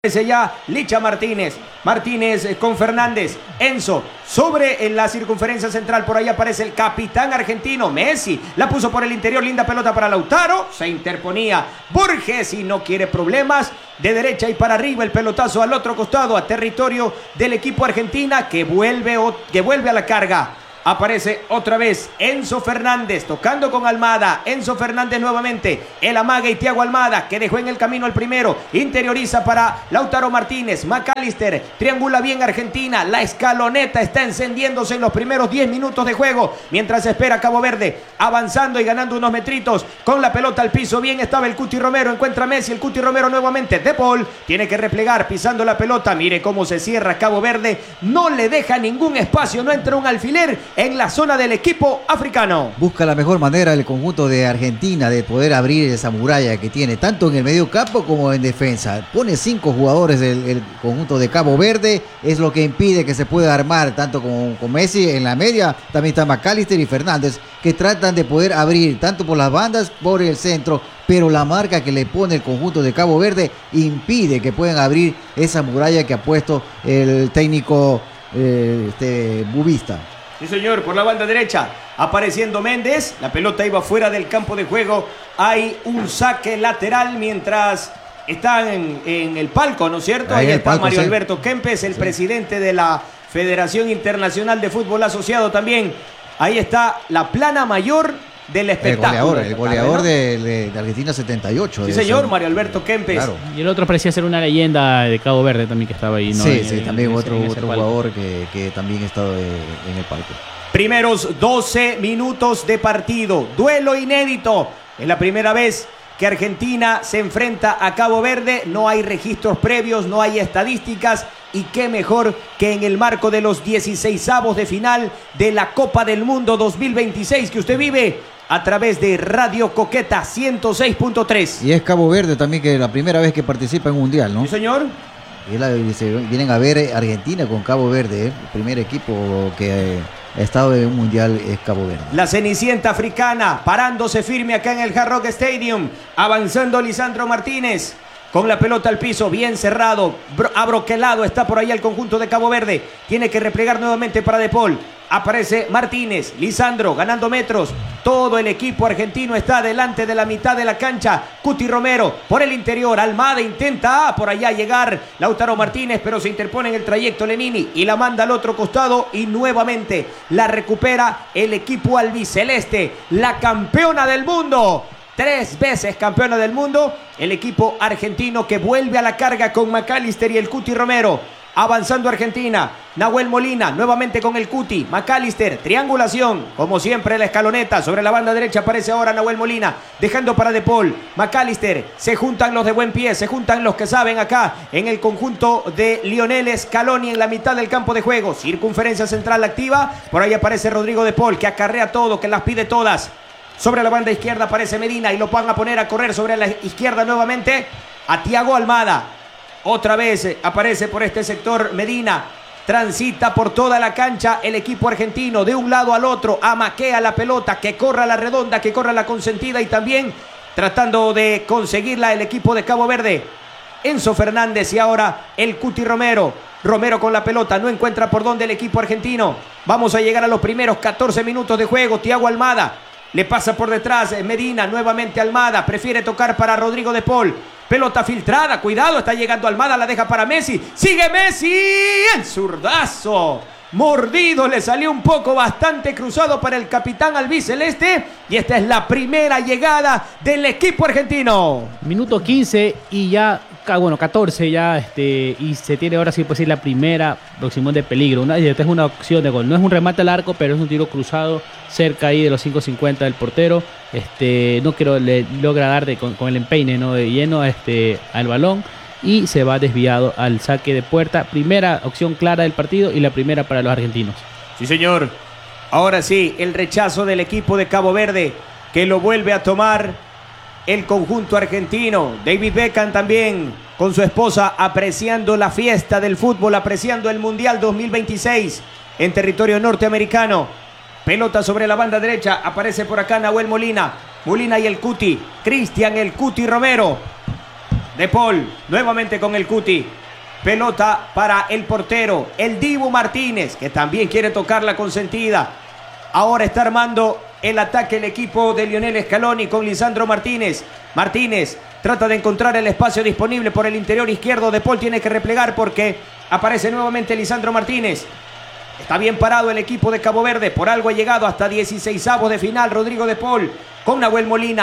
Ya Licha Martínez con Fernández, Enzo sobre en la circunferencia central, por ahí aparece el capitán argentino Messi, la puso por el interior, linda pelota para Lautaro, se interponía Borges y no quiere problemas, de derecha y para arriba el pelotazo al otro costado, a territorio del equipo Argentina que vuelve a la carga. Aparece otra vez Enzo Fernández tocando con Almada. Enzo Fernández nuevamente. El amaga y Thiago Almada que dejó en el camino al primero. Interioriza para Lautaro Martínez. McAllister triangula bien Argentina. La escaloneta está encendiéndose en los primeros 10 minutos de juego. Mientras espera Cabo Verde. Avanzando y ganando unos metritos. Con la pelota al piso. Bien estaba el Cuti Romero. Encuentra a Messi. El Cuti Romero nuevamente. De Paul tiene que replegar pisando la pelota. Mire cómo se cierra Cabo Verde. No le deja ningún espacio. No entra un alfiler en la zona del equipo africano. Busca la mejor manera el conjunto de Argentina de poder abrir esa muralla que tiene, tanto en el medio campo como en defensa. Pone 5 jugadores el conjunto de Cabo Verde, es lo que impide que se pueda armar, tanto con Messi en la media, también está McAllister y Fernández, que tratan de poder abrir, tanto por las bandas, por el centro, pero la marca que le pone el conjunto de Cabo Verde impide que puedan abrir esa muralla que ha puesto el técnico Bubista. Sí, señor, por la banda derecha, apareciendo Méndez, la pelota iba fuera del campo de juego, hay un saque lateral mientras están en el palco, ¿no es cierto? Ahí está Mario Alberto Kempes, el presidente de la Federación Internacional de Fútbol Asociado también. Ahí está la plana mayor del espectáculo. El goleador de Argentina 78. Sí, señor, Mario Alberto Kempes. Claro. Y el otro parecía ser una leyenda de Cabo Verde también que estaba ahí, ¿no? Sí, también otro jugador que también ha estado en el palco. Primeros 12 minutos de partido. Duelo inédito. Es la primera vez que Argentina se enfrenta a Cabo Verde. No hay registros previos, no hay estadísticas. Y qué mejor que en el marco de los 16avos de final de la Copa del Mundo 2026 que usted vive a través de Radio Coqueta 106.3. Y es Cabo Verde también, que es la primera vez que participa en un mundial, ¿no? Sí, señor. Vienen a ver Argentina con Cabo Verde, el primer equipo que ha estado en un mundial es Cabo Verde. La Cenicienta africana parándose firme acá en el Hard Rock Stadium, avanzando Lisandro Martínez. Con la pelota al piso, bien cerrado, abroquelado, está por ahí el conjunto de Cabo Verde. Tiene que replegar nuevamente para De Paul. Aparece Martínez, Lisandro ganando metros. Todo el equipo argentino está delante de la mitad de la cancha. Cuti Romero por el interior. Almada intenta por allá llegar. Lautaro Martínez, pero se interpone en el trayecto Lenini y la manda al otro costado. Y nuevamente la recupera el equipo albiceleste, la campeona del mundo. 3 veces campeona del mundo, el equipo argentino que vuelve a la carga con McAllister y el Cuti Romero. Avanzando Argentina, Nahuel Molina nuevamente con el Cuti, McAllister, triangulación, como siempre la escaloneta, sobre la banda derecha aparece ahora Nahuel Molina, dejando para De Paul, McAllister, se juntan los de buen pie, se juntan los que saben acá en el conjunto de Lionel Scaloni en la mitad del campo de juego, circunferencia central activa, por ahí aparece Rodrigo De Paul que acarrea todo, que las pide todas. Sobre la banda izquierda aparece Medina y lo van a poner a correr sobre la izquierda nuevamente a Thiago Almada. Otra vez aparece por este sector Medina. Transita por toda la cancha el equipo argentino de un lado al otro. Amaquea la pelota, que corra la redonda, que corra la consentida y también tratando de conseguirla el equipo de Cabo Verde. Enzo Fernández y ahora el Cuti Romero. Romero con la pelota, no encuentra por dónde el equipo argentino. Vamos a llegar a los primeros 14 minutos de juego. Thiago Almada. Le pasa por detrás Medina, nuevamente Almada, prefiere tocar para Rodrigo De Paul. Pelota filtrada, cuidado, está llegando Almada, la deja para Messi. Sigue Messi, el zurdazo. Mordido, le salió un poco bastante cruzado para el capitán albiceleste. Y esta es la primera llegada del equipo argentino. Minuto 15 y ya, bueno, 14 ya, y se tiene ahora sí puede decir la primera aproximación de peligro. Esta es una opción de gol, no es un remate al arco, pero es un tiro cruzado cerca ahí de los 5.50 del portero. No quiero, le logra dar con el empeine, ¿no?, de lleno al balón. Y se va desviado al saque de puerta. Primera opción clara del partido y la primera para los argentinos. Sí, señor. Ahora sí, el rechazo del equipo de Cabo Verde, que lo vuelve a tomar el conjunto argentino. David Beckham también con su esposa apreciando la fiesta del fútbol, apreciando el Mundial 2026 en territorio norteamericano. Pelota sobre la banda derecha, aparece por acá Nahuel Molina. Molina y el Cuti, Cristian el Cuti Romero. De Paul, nuevamente con el Cuti. Pelota para el portero, el Dibu Martínez, que también quiere tocar la consentida. Ahora está armando el ataque el equipo de Lionel Scaloni con Lisandro Martínez. Martínez trata de encontrar el espacio disponible por el interior izquierdo. De Paul tiene que replegar porque aparece nuevamente Lisandro Martínez. Está bien parado el equipo de Cabo Verde. Por algo ha llegado hasta 16avos de final. Rodrigo De Paul con Nahuel Molina.